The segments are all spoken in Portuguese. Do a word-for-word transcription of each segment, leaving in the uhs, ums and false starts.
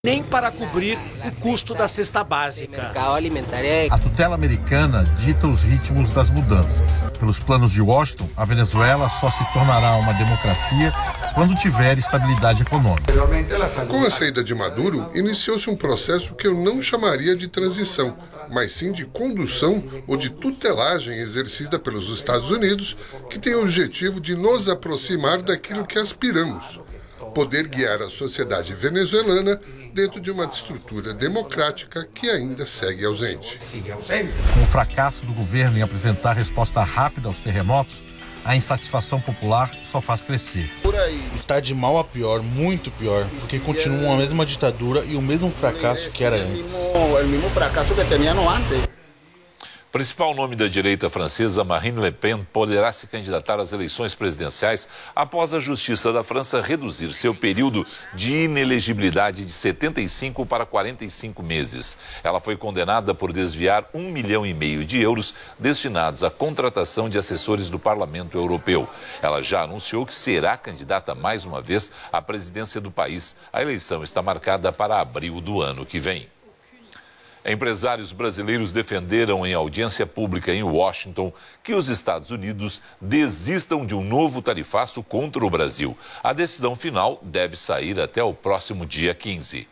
nem para cobrir o custo da cesta básica. A tutela americana dita os ritmos das mudanças. Pelos planos de Washington, a Venezuela só se tornará uma democracia quando tiver estabilidade econômica. Com a saída de Maduro, iniciou-se um processo que eu não chamaria de transição, mas sim de condução ou de tutelagem exercida pelos Estados Unidos, que tem o objetivo de nos aproximar daquilo que aspiramos. Poder guiar a sociedade venezuelana dentro de uma estrutura democrática que ainda segue ausente. Com o fracasso do governo em apresentar resposta rápida aos terremotos, a insatisfação popular só faz crescer. Está de mal a pior, muito pior, porque continua a mesma ditadura e o mesmo fracasso que era antes. O mesmo fracasso que tinham antes. O principal nome da direita francesa, Marine Le Pen, poderá se candidatar às eleições presidenciais após a Justiça da França reduzir seu período de inelegibilidade de setenta e cinco para quarenta e cinco meses. Ela foi condenada por desviar um milhão e meio de euros destinados à contratação de assessores do Parlamento Europeu. Ela já anunciou que será candidata mais uma vez à presidência do país. A eleição está marcada para abril do ano que vem. Empresários brasileiros defenderam em audiência pública em Washington que os Estados Unidos desistam de um novo tarifaço contra o Brasil. A decisão final deve sair até o próximo dia quinze.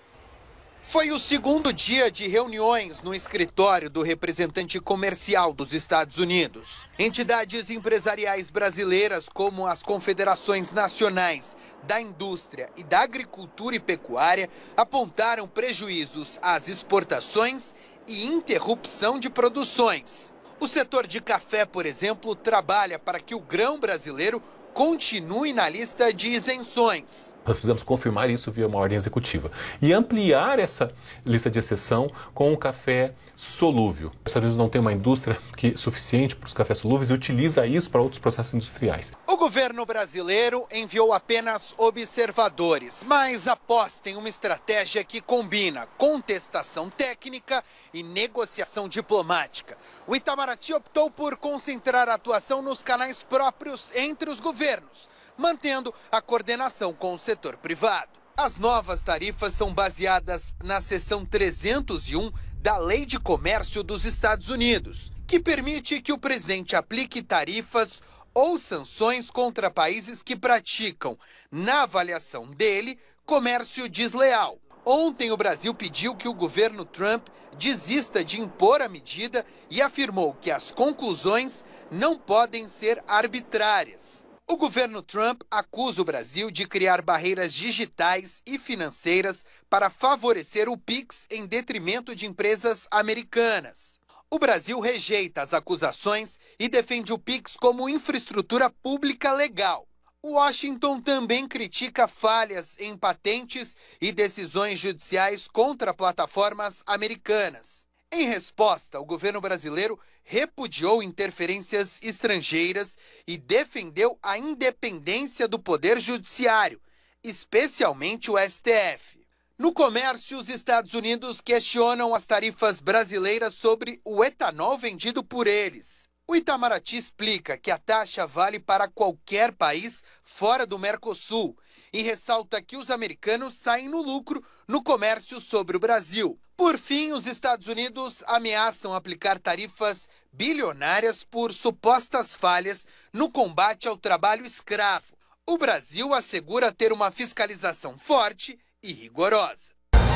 Foi o segundo dia de reuniões no escritório do representante comercial dos Estados Unidos. Entidades empresariais brasileiras, como as confederações nacionais da indústria e da agricultura e pecuária, apontaram prejuízos às exportações e interrupção de produções. O setor de café, por exemplo, trabalha para que o grão brasileiro continue na lista de isenções. Nós precisamos confirmar isso via uma ordem executiva e ampliar essa lista de exceção com o café solúvel. Os Estados Unidos não tem uma indústria que, suficiente para os cafés solúveis e utiliza isso para outros processos industriais. O governo brasileiro enviou apenas observadores, mas aposta em uma estratégia que combina contestação técnica e negociação diplomática. O Itamaraty optou por concentrar a atuação nos canais próprios entre os governos, mantendo a coordenação com o setor privado. As novas tarifas são baseadas na seção trezentos e um da Lei de Comércio dos Estados Unidos, que permite que o presidente aplique tarifas ou sanções contra países que praticam, na avaliação dele, comércio desleal. Ontem, o Brasil pediu que o governo Trump desista de impor a medida e afirmou que as conclusões não podem ser arbitrárias. O governo Trump acusa o Brasil de criar barreiras digitais e financeiras para favorecer o Pix em detrimento de empresas americanas. O Brasil rejeita as acusações e defende o Pix como infraestrutura pública legal. Washington também critica falhas em patentes e decisões judiciais contra plataformas americanas. Em resposta, o governo brasileiro repudiou interferências estrangeiras e defendeu a independência do Poder Judiciário, especialmente o S T F. No comércio, os Estados Unidos questionam as tarifas brasileiras sobre o etanol vendido por eles. O Itamaraty explica que a taxa vale para qualquer país fora do Mercosul e ressalta que os americanos saem no lucro no comércio sobre o Brasil. Por fim, os Estados Unidos ameaçam aplicar tarifas bilionárias por supostas falhas no combate ao trabalho escravo. O Brasil assegura ter uma fiscalização forte e rigorosa.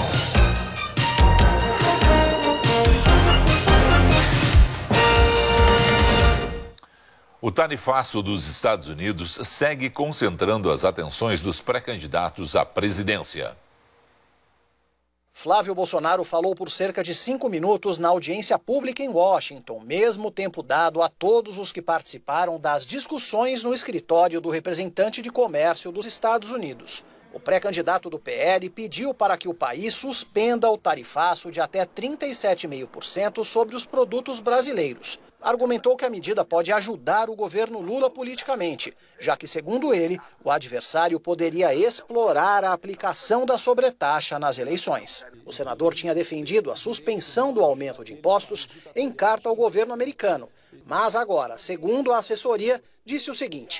O tarifaço dos Estados Unidos segue concentrando as atenções dos pré-candidatos à presidência. Flávio Bolsonaro falou por cerca de cinco minutos na audiência pública em Washington, mesmo tempo dado a todos os que participaram das discussões no escritório do representante de comércio dos Estados Unidos. O pré-candidato do P L pediu para que o país suspenda o tarifaço de até trinta e sete vírgula cinco por cento sobre os produtos brasileiros. Argumentou que a medida pode ajudar o governo Lula politicamente, já que, segundo ele, o adversário poderia explorar a aplicação da sobretaxa nas eleições. O senador tinha defendido a suspensão do aumento de impostos em carta ao governo americano, mas agora, segundo a assessoria, disse o seguinte: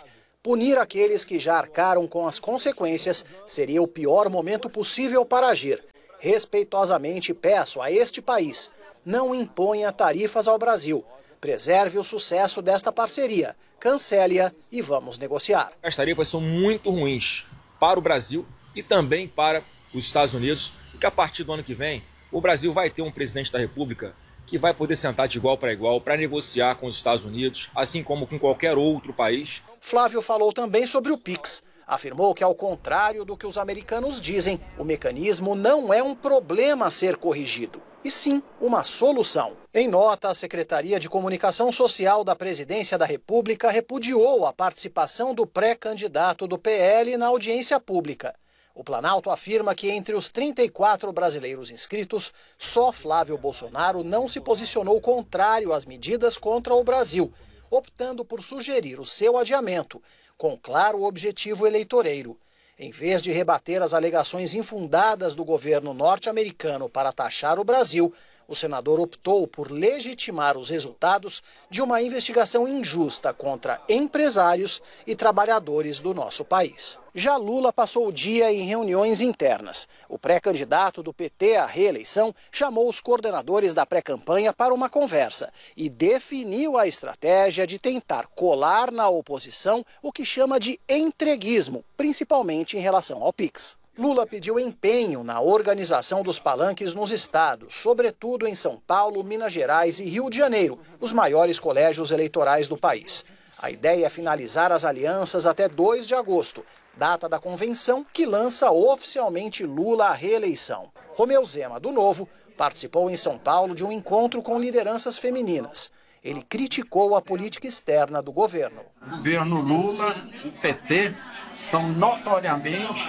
Punir aqueles que já arcaram com as consequências seria o pior momento possível para agir. Respeitosamente peço a este país, não imponha tarifas ao Brasil. Preserve o sucesso desta parceria, cancele-a e vamos negociar. As tarifas são muito ruins para o Brasil e também para os Estados Unidos, porque a partir do ano que vem, o Brasil vai ter um presidente da República que vai poder sentar de igual para igual para negociar com os Estados Unidos, assim como com qualquer outro país. Flávio falou também sobre o Pix. Afirmou que, ao contrário do que os americanos dizem, o mecanismo não é um problema a ser corrigido, e sim uma solução. Em nota, a Secretaria de Comunicação Social da Presidência da República repudiou a participação do pré-candidato do P L na audiência pública. O Planalto afirma que entre os trinta e quatro brasileiros inscritos, só Flávio Bolsonaro não se posicionou contrário às medidas contra o Brasil, optando por sugerir o seu adiamento, com claro objetivo eleitoreiro. Em vez de rebater as alegações infundadas do governo norte-americano para taxar o Brasil, o senador optou por legitimar os resultados de uma investigação injusta contra empresários e trabalhadores do nosso país. Já Lula passou o dia em reuniões internas. O pré-candidato do P T à reeleição chamou os coordenadores da pré-campanha para uma conversa e definiu a estratégia de tentar colar na oposição o que chama de entreguismo, principalmente em relação ao Pix. Lula pediu empenho na organização dos palanques nos estados, sobretudo em São Paulo, Minas Gerais e Rio de Janeiro, os maiores colégios eleitorais do país. A ideia é finalizar as alianças até dois de agosto, data da convenção que lança oficialmente Lula à reeleição. Romeu Zema, do Novo, participou em São Paulo de um encontro com lideranças femininas. Ele criticou a política externa do governo. O governo Lula, o P T, são notoriamente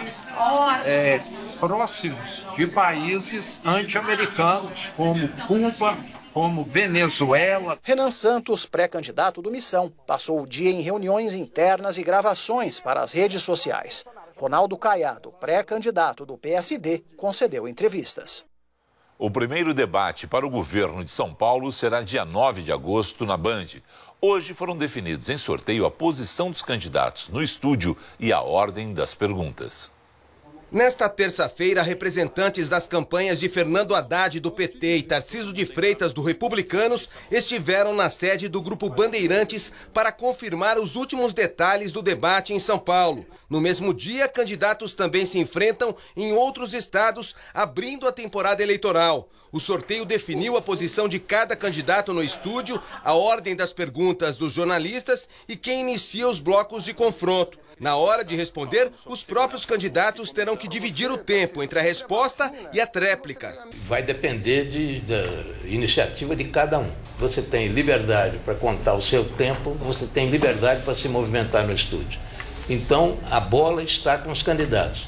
é, próximos de países anti-americanos, como Cuba, como Venezuela. Renan Santos, pré-candidato do Missão, passou o dia em reuniões internas e gravações para as redes sociais. Ronaldo Caiado, pré-candidato do P S D, concedeu entrevistas. O primeiro debate para o governo de São Paulo será dia nove de agosto na Band. Hoje foram definidos em sorteio a posição dos candidatos no estúdio e a ordem das perguntas. Nesta terça-feira, representantes das campanhas de Fernando Haddad do P T e Tarcísio de Freitas do Republicanos estiveram na sede do Grupo Bandeirantes para confirmar os últimos detalhes do debate em São Paulo. No mesmo dia, candidatos também se enfrentam em outros estados, abrindo a temporada eleitoral. O sorteio definiu a posição de cada candidato no estúdio, a ordem das perguntas dos jornalistas e quem inicia os blocos de confronto. Na hora de responder, os próprios candidatos terão que dividir o tempo entre a resposta e a tréplica. Vai depender de, da iniciativa de cada um. Você tem liberdade para contar o seu tempo, você tem liberdade para se movimentar no estúdio. Então, a bola está com os candidatos.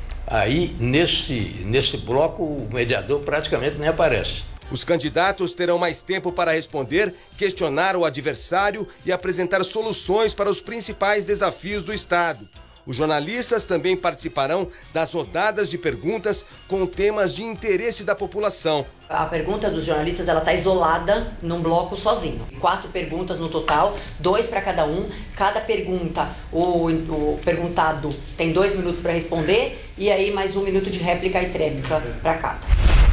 Aí, nesse, nesse bloco, o mediador praticamente nem aparece. Os candidatos terão mais tempo para responder, questionar o adversário e apresentar soluções para os principais desafios do Estado. Os jornalistas também participarão das rodadas de perguntas com temas de interesse da população. A pergunta dos jornalistas ela está isolada num bloco sozinho. Quatro perguntas no total, dois para cada um. Cada pergunta, o, o perguntado tem dois minutos para responder e aí mais um minuto de réplica e tréplica para cada.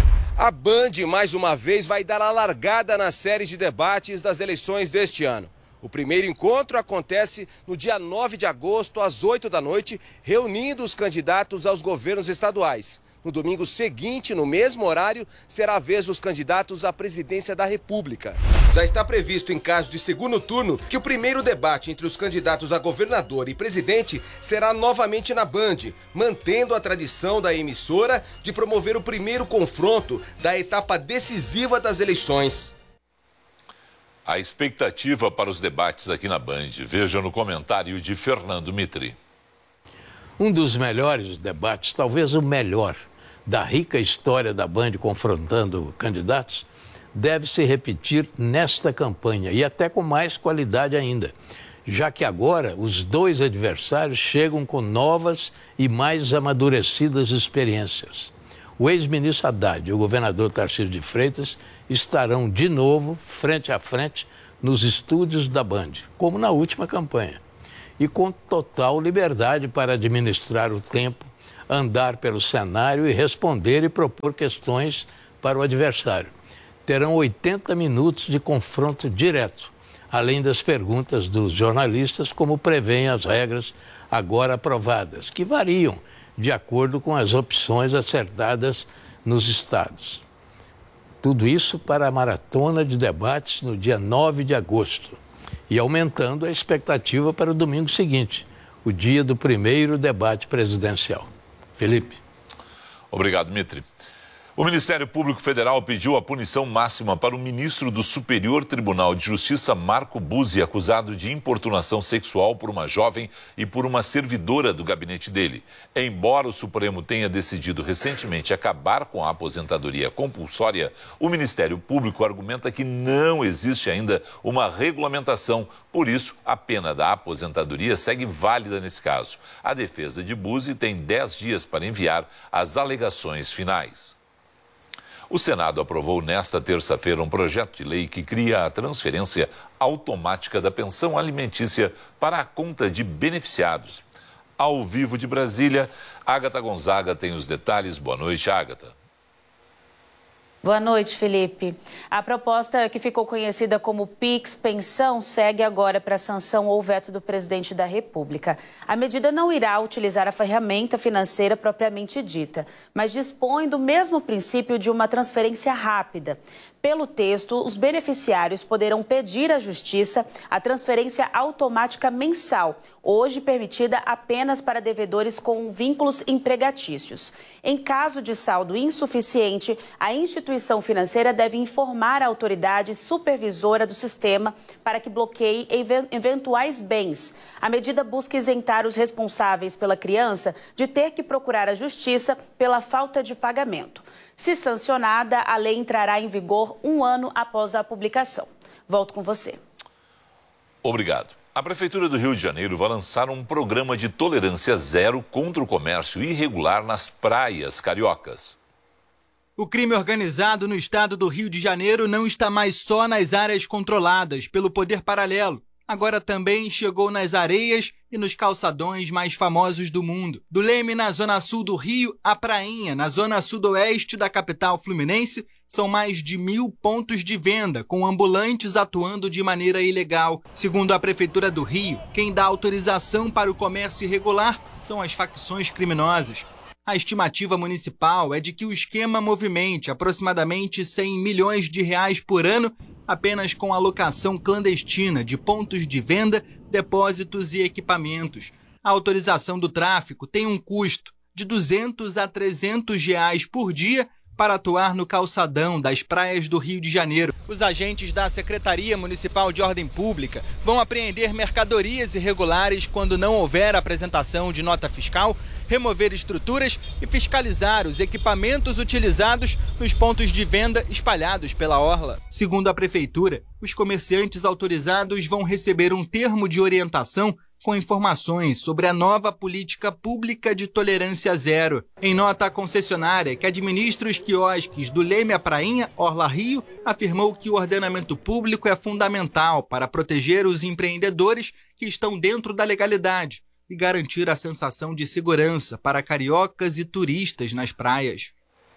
A Band, mais uma vez, vai dar a largada na série de debates das eleições deste ano. O primeiro encontro acontece no dia nove de agosto, às oito da noite, reunindo os candidatos aos governos estaduais. No domingo seguinte, no mesmo horário, será a vez dos candidatos à presidência da República. Já está previsto, em caso de segundo turno, que o primeiro debate entre os candidatos a governador e presidente será novamente na Band, mantendo a tradição da emissora de promover o primeiro confronto da etapa decisiva das eleições. A expectativa para os debates aqui na Band. Veja no comentário de Fernando Mitri. Um dos melhores debates, talvez o melhor, da rica história da Band confrontando candidatos, deve se repetir nesta campanha e até com mais qualidade ainda, já que agora os dois adversários chegam com novas e mais amadurecidas experiências. O ex-ministro Haddad e o governador Tarcísio de Freitas estarão de novo frente a frente nos estúdios da Band, como na última campanha. e com total liberdade para administrar o tempo, andar pelo cenário e responder e propor questões para o adversário. Terão oitenta minutos de confronto direto, além das perguntas dos jornalistas, como prevêem as regras agora aprovadas, que variam de acordo com as opções acertadas nos estados. Tudo isso para a maratona de debates no dia nove de agosto e aumentando a expectativa para o domingo seguinte, o dia do primeiro debate presidencial. Felipe. Obrigado, Dmitry. O Ministério Público Federal pediu a punição máxima para o ministro do Superior Tribunal de Justiça, Marco Buzzi, acusado de importunação sexual por uma jovem e por uma servidora do gabinete dele. Embora o Supremo tenha decidido recentemente acabar com a aposentadoria compulsória, o Ministério Público argumenta que não existe ainda uma regulamentação. Por isso, a pena da aposentadoria segue válida nesse caso. A defesa de Buzzi tem dez dias para enviar as alegações finais. O Senado aprovou nesta terça-feira um projeto de lei que cria a transferência automática da pensão alimentícia para a conta de beneficiados. Ao vivo de Brasília, Ágata Gonzaga tem os detalhes. Boa noite, Ágata. Boa noite, Felipe. A proposta que ficou conhecida como Pix Pensão segue agora para sanção ou veto do presidente da República. A medida não irá utilizar a ferramenta financeira propriamente dita, mas dispõe do mesmo princípio de uma transferência rápida. Pelo texto, os beneficiários poderão pedir à Justiça a transferência automática mensal, hoje permitida apenas para devedores com vínculos empregatícios. Em caso de saldo insuficiente, a instituição financeira deve informar a autoridade supervisora do sistema para que bloqueie eventuais bens. A medida busca isentar os responsáveis pela criança de ter que procurar a Justiça pela falta de pagamento. Se sancionada, a lei entrará em vigor um ano após a publicação. Volto com você. Obrigado. A Prefeitura do Rio de Janeiro vai lançar um programa de tolerância zero contra o comércio irregular nas praias cariocas. O crime organizado no estado do Rio de Janeiro não está mais só nas áreas controladas pelo poder paralelo. Agora também chegou nas areias e nos calçadões mais famosos do mundo. Do Leme, na zona sul do Rio, à Prainha, na zona sudoeste da capital fluminense, são mais de mil pontos de venda, com ambulantes atuando de maneira ilegal. Segundo a Prefeitura do Rio, quem dá autorização para o comércio irregular são as facções criminosas. A estimativa municipal é de que o esquema movimente aproximadamente cem milhões de reais por ano apenas com alocação clandestina de pontos de venda, depósitos e equipamentos. A autorização do tráfico tem um custo de duzentos a trezentos reais por dia para atuar no calçadão das praias do Rio de Janeiro. Os agentes da Secretaria Municipal de Ordem Pública vão apreender mercadorias irregulares quando não houver apresentação de nota fiscal, remover estruturas e fiscalizar os equipamentos utilizados nos pontos de venda espalhados pela orla. Segundo a Prefeitura, os comerciantes autorizados vão receber um termo de orientação com informações sobre a nova política pública de tolerância zero. Em nota, a concessionária que administra os quiosques do Leme à Prainha, Orla Rio, afirmou que o ordenamento público é fundamental para proteger os empreendedores que estão dentro da legalidade e garantir a sensação de segurança para cariocas e turistas nas praias.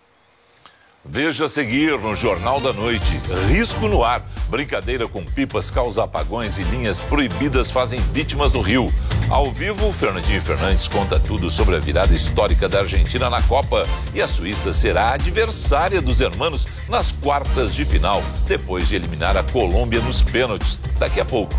Veja a seguir no Jornal da Noite. Risco no ar. Brincadeira com pipas causa apagões e linhas proibidas fazem vítimas no Rio. Ao vivo, Fernandinho Fernandes conta tudo sobre a virada histórica da Argentina na Copa. E a Suíça será adversária dos hermanos nas quartas de final, depois de eliminar a Colômbia nos pênaltis. Daqui a pouco.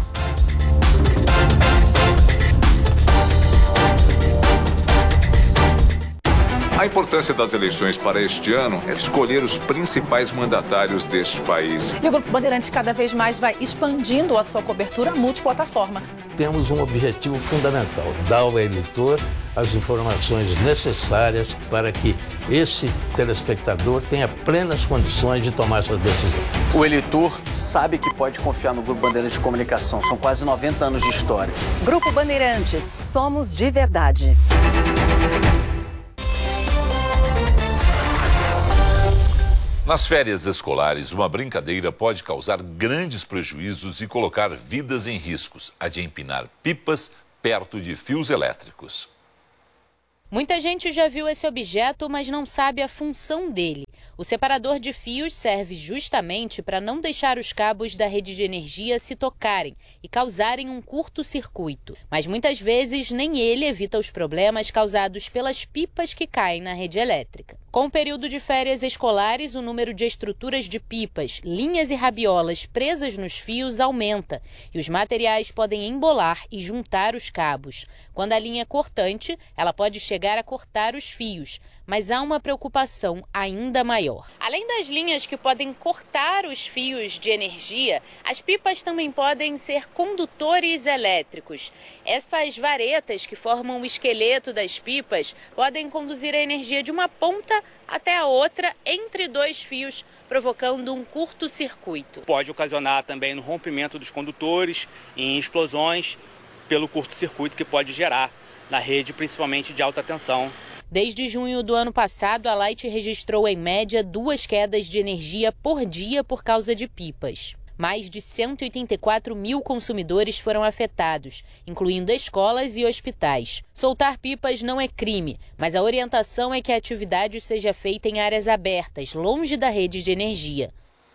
A importância das eleições para este ano é escolher os principais mandatários deste país. E o Grupo Bandeirantes cada vez mais vai expandindo a sua cobertura multiplataforma. Temos um objetivo fundamental, dar ao eleitor as informações necessárias para que esse telespectador tenha plenas condições de tomar sua decisão. O eleitor sabe que pode confiar no Grupo Bandeirantes de Comunicação. São quase noventa anos de história. Grupo Bandeirantes, somos de verdade. Nas férias escolares, uma brincadeira pode causar grandes prejuízos e colocar vidas em riscos. A de empinar pipas perto de fios elétricos. Muita gente já viu esse objeto, mas não sabe a função dele. O separador de fios serve justamente para não deixar os cabos da rede de energia se tocarem e causarem um curto-circuito. Mas muitas vezes nem ele evita os problemas causados pelas pipas que caem na rede elétrica. Com o período de férias escolares, o número de estruturas de pipas, linhas e rabiolas presas nos fios aumenta e os materiais podem embolar e juntar os cabos. Quando a linha é cortante, ela pode chegar a cortar os fios, mas há uma preocupação ainda maior. Além das linhas que podem cortar os fios de energia, as pipas também podem ser condutores elétricos. Essas varetas que formam o esqueleto das pipas podem conduzir a energia de uma ponta até a outra entre dois fios, provocando um curto-circuito. Pode ocasionar também no rompimento dos condutores, em explosões, pelo curto-circuito que pode gerar na rede, principalmente de alta tensão. Desde junho do ano passado, a Light registrou em média duas quedas de energia por dia por causa de pipas. Mais de cento e oitenta e quatro mil consumidores foram afetados, incluindo escolas e hospitais. Soltar pipas não é crime, mas a orientação é que a atividade seja feita em áreas abertas, longe da rede de energia.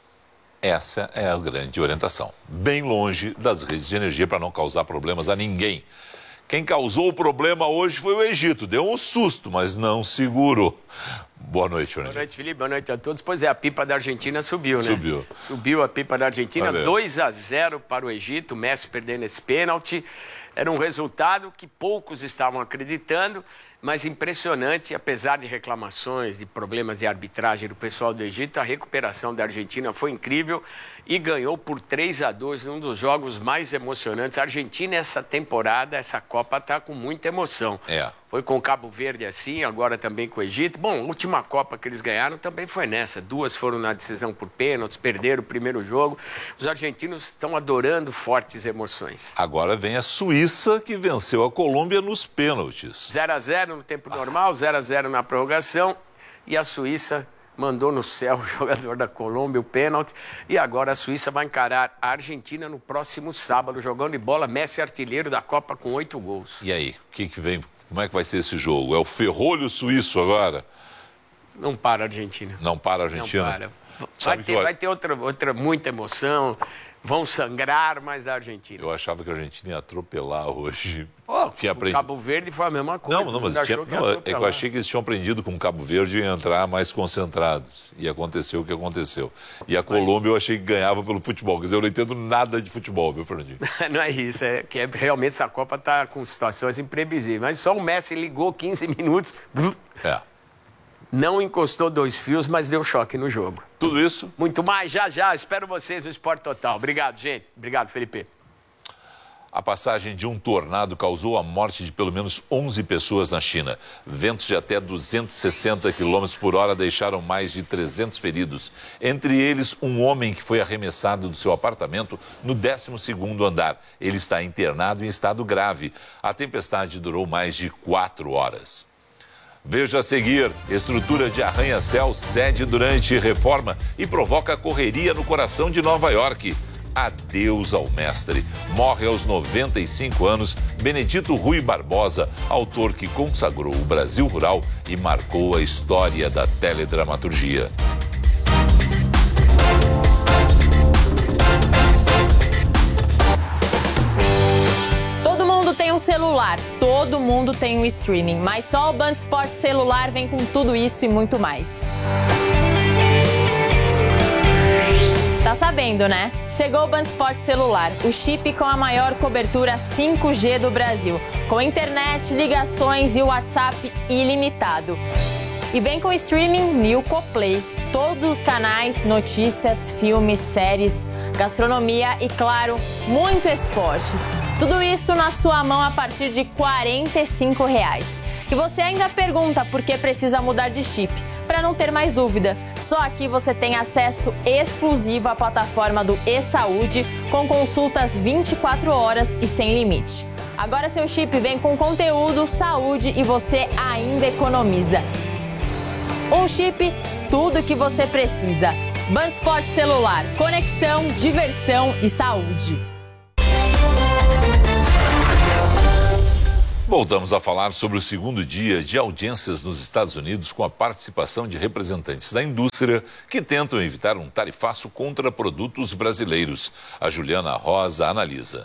Essa é a grande orientação. Bem longe das redes de energia para não causar problemas a ninguém. Quem causou o problema hoje foi o Egito. Deu um susto, mas não segurou. Boa noite, Fernandinho. Boa noite, Felipe. Boa noite a todos. Pois é, a pipa da Argentina subiu, né? Subiu. Subiu a pipa da Argentina, Valeu. dois a zero para o Egito. O Messi perdendo esse pênalti. Era um resultado que poucos estavam acreditando, mas impressionante, apesar de reclamações, de problemas de arbitragem do pessoal do Egito, a recuperação da Argentina foi incrível e ganhou por três a dois, num dos jogos mais emocionantes. A Argentina, essa temporada, essa Copa está com muita emoção. É. Foi com o Cabo Verde assim, agora também com o Egito. Bom, a última Copa que eles ganharam também foi nessa. Duas foram na decisão por pênaltis, perderam o primeiro jogo. Os argentinos estão adorando fortes emoções. Agora vem a Suíça, que venceu a Colômbia nos pênaltis. zero a zero no tempo normal, zero a zero na prorrogação. E a Suíça mandou no céu o jogador da Colômbia, o pênalti. E agora a Suíça vai encarar a Argentina no próximo sábado, jogando de bola. Messi artilheiro da Copa com oito gols. E aí, o que, que vem? Como é que vai ser esse jogo? É o ferrolho suíço agora? Não para a Argentina. Não para a Argentina? Não para. Vai ter, vai ter outra, outra muita emoção. Vão sangrar, mas da Argentina. Eu achava que a Argentina ia atropelar hoje. Oh, tinha o aprendido... Cabo Verde foi a mesma coisa. Não, não, mas achou tinha... que não, é que eu achei que eles tinham aprendido com o Cabo Verde e entrar mais concentrados. E aconteceu o que aconteceu. E a Colômbia eu achei que ganhava pelo futebol. Quer dizer, eu não entendo nada de futebol, viu, Fernandinho? Não é isso, é que é, realmente essa Copa está com situações imprevisíveis. Mas só o Messi ligou quinze minutos... É. Não encostou dois fios, mas deu choque no jogo. Tudo isso? Muito mais, já, já. Espero vocês no Esporte Total. Obrigado, gente. Obrigado, Felipe. A passagem de um tornado causou a morte de pelo menos onze pessoas na China. Ventos de até duzentos e sessenta quilômetros por hora deixaram mais de trezentos feridos. Entre eles, um homem que foi arremessado do seu apartamento no décimo segundo andar. Ele está internado em estado grave. A tempestade durou mais de quatro horas. Veja a seguir, estrutura de arranha-céu cede durante reforma e provoca correria no coração de Nova York. Adeus ao mestre. Morre aos noventa e cinco anos Benedito Rui Barbosa, autor que consagrou o Brasil rural e marcou a história da teledramaturgia. Tem um celular, todo mundo tem um streaming, mas só o Band Esportes Celular vem com tudo isso e muito mais. Tá sabendo, né? Chegou o Band Esportes Celular, o chip com a maior cobertura cinco G do Brasil, com internet, ligações e WhatsApp ilimitado. E vem com streaming Nilco Play. Todos os canais, notícias, filmes, séries, gastronomia e, claro, muito esporte. Tudo isso na sua mão a partir de quarenta e cinco reais. E você ainda pergunta por que precisa mudar de chip. Para não ter mais dúvida, só aqui você tem acesso exclusivo à plataforma do eSaúde, com consultas vinte e quatro horas e sem limite. Agora seu chip vem com conteúdo, saúde e você ainda economiza. Um chip, tudo que você precisa. Band Esportes Celular, conexão, diversão e saúde. Voltamos a falar sobre o segundo dia de audiências nos Estados Unidos com a participação de representantes da indústria que tentam evitar um tarifaço contra produtos brasileiros. A Juliana Rosa analisa.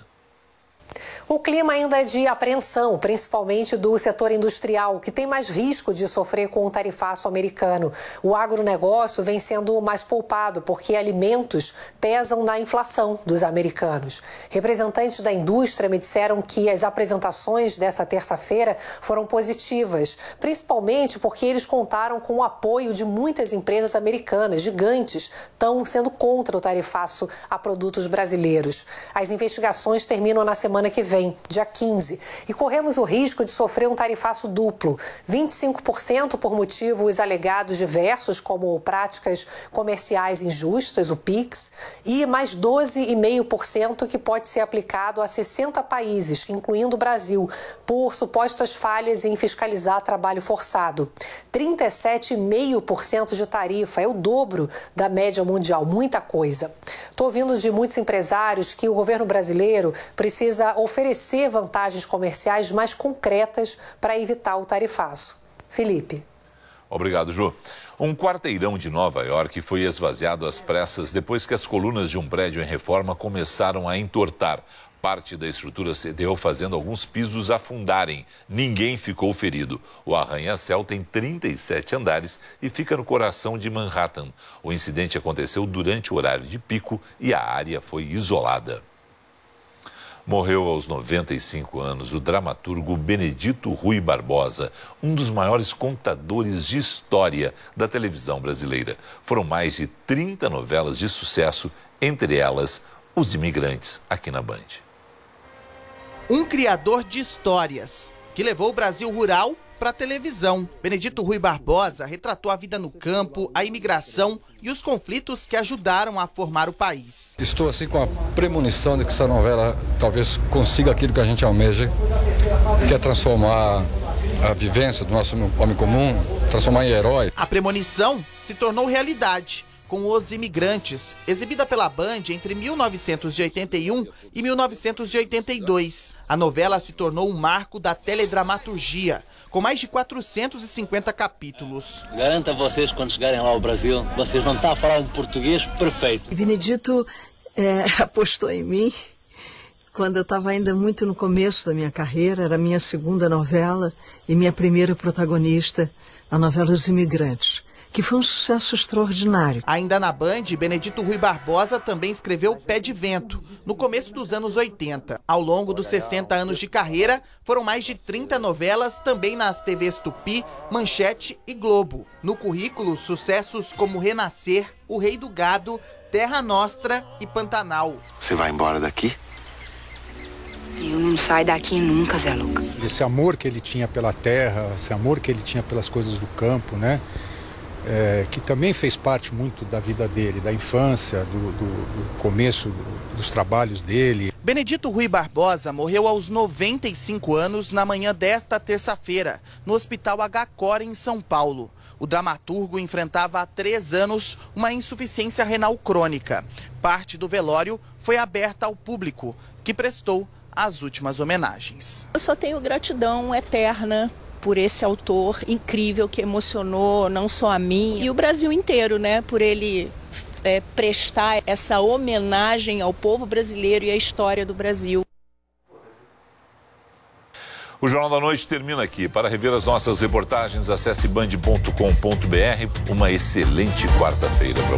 O clima ainda é de apreensão, principalmente do setor industrial, que tem mais risco de sofrer com o tarifaço americano. O agronegócio vem sendo mais poupado, porque alimentos pesam na inflação dos americanos. Representantes da indústria me disseram que as apresentações dessa terça-feira foram positivas, principalmente porque eles contaram com o apoio de muitas empresas americanas, gigantes, estão sendo contra o tarifaço a produtos brasileiros. As investigações terminam na semana que vem. Dia quinze, e corremos o risco de sofrer um tarifaço duplo, vinte e cinco por cento por motivos alegados diversos, como práticas comerciais injustas, o PIX, e mais doze vírgula cinco por cento que pode ser aplicado a sessenta países, incluindo o Brasil, por supostas falhas em fiscalizar trabalho forçado. trinta e sete vírgula cinco por cento de tarifa, é o dobro da média mundial, muita coisa. Estou ouvindo de muitos empresários que o governo brasileiro precisa oferecer oferecer vantagens comerciais mais concretas para evitar o tarifaço. Felipe. Obrigado, Ju. Um quarteirão de Nova York foi esvaziado às pressas depois que as colunas de um prédio em reforma começaram a entortar. Parte da estrutura cedeu, fazendo alguns pisos afundarem. Ninguém ficou ferido. O arranha-céu tem trinta e sete andares e fica no coração de Manhattan. O incidente aconteceu durante o horário de pico e a área foi isolada. Morreu aos noventa e cinco anos o dramaturgo Benedito Rui Barbosa, um dos maiores contadores de história da televisão brasileira. Foram mais de trinta novelas de sucesso, entre elas Os Imigrantes, aqui na Band. Um criador de histórias que levou o Brasil rural para a televisão. Benedito Rui Barbosa retratou a vida no campo, a imigração e os conflitos que ajudaram a formar o país. Estou assim com a premonição de que essa novela talvez consiga aquilo que a gente almeja, que é transformar a vivência do nosso homem comum, transformar em herói. A premonição se tornou realidade com Os Imigrantes, exibida pela Band entre mil novecentos e oitenta e um e mil novecentos e oitenta e dois. A novela se tornou um marco da teledramaturgia, com mais de quatrocentos e cinquenta capítulos. Garanto a vocês, quando chegarem lá ao Brasil, vocês vão estar a falar um português perfeito. Benedito é, apostou em mim quando eu estava ainda muito no começo da minha carreira. Era a minha segunda novela e minha primeira protagonista, a novela Os Imigrantes, que foi um sucesso extraordinário. Ainda na Band, Benedito Rui Barbosa também escreveu Pé de Vento, no começo dos anos oitenta. Ao longo dos sessenta anos de carreira, foram mais de trinta novelas, também nas T Vs Tupi, Manchete e Globo. No currículo, sucessos como Renascer, O Rei do Gado, Terra Nostra e Pantanal. Você vai embora daqui? Eu não saio daqui nunca, Zé Luca. Esse amor que ele tinha pela terra, esse amor que ele tinha pelas coisas do campo, né? É, que também fez parte muito da vida dele, da infância, do, do, do começo do, dos trabalhos dele. Benedito Rui Barbosa morreu aos noventa e cinco anos na manhã desta terça-feira, no Hospital H C O R, em São Paulo. O dramaturgo enfrentava há três anos uma insuficiência renal crônica. Parte do velório foi aberta ao público, que prestou as últimas homenagens. Eu só tenho gratidão eterna por esse autor incrível que emocionou não só a mim e o Brasil inteiro, né? Por ele é, prestar essa homenagem ao povo brasileiro e à história do Brasil. O Jornal da Noite termina aqui. Para rever as nossas reportagens, acesse band ponto com ponto br. Uma excelente quarta-feira para